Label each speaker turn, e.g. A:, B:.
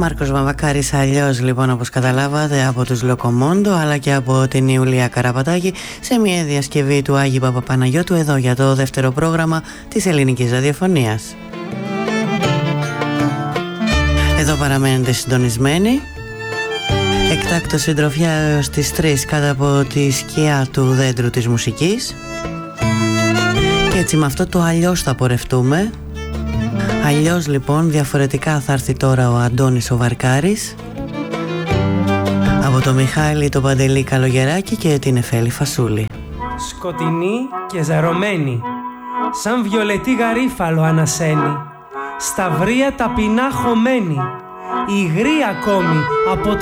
A: Μάρκος Βαμβακάρης, αλλιώς λοιπόν όπως καταλάβατε από τους Λοκομόντο, αλλά και από την Ιουλία Καραπατάκη, σε μια διασκευή του Άγιου Παπαπαναγιώτου, εδώ για το δεύτερο πρόγραμμα της ελληνικής ραδιοφωνίας. Εδώ παραμένετε συντονισμένοι. Εκτάκτο συντροφιά έως τις 3 κάτω από τη σκιά του δέντρου της μουσικής. Και έτσι με αυτό το αλλιώς θα πορευτούμε. Αλλιώς λοιπόν διαφορετικά θα έρθει τώρα ο Αντώνης ο Βαρκάρης, από το Μιχάλη το Παντελή Καλογεράκη και την Εφέλη Φασούλη.
B: Σκοτεινή και ζαρωμένη, σαν βιολετή γαρίφαλο ανασένει, σταυρία ταπεινά χωμένη, υγρή ακόμη από